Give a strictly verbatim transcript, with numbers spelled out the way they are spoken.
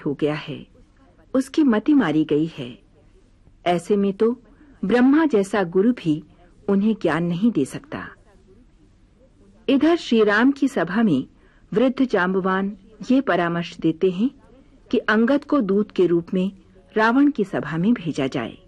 हो गया है, उसकी मति मारी गई है। ऐसे में तो ब्रह्मा जैसा गुरु भी उन्हें ज्ञान नहीं दे सकता। इधर श्री राम की सभा में वृद्ध जांबवान ये परामर्श देते हैं कि अंगद को दूत के रूप में रावण की सभा में भेजा जाए।